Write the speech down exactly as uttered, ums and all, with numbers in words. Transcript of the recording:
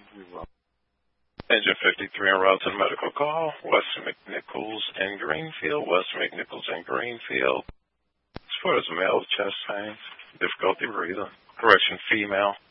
Engine fifty-three en route to the medical call. West McNichols and Greenfield. West McNichols and Greenfield. As far as male chest pain, difficulty breathing. Correction, female.